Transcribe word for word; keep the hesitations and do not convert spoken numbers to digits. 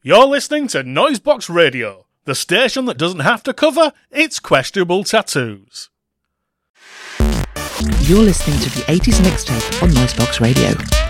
You're listening to Noisebox Radio, the station that doesn't have to cover its questionable tattoos. You're listening to the eighties Mixtape on Noisebox Radio.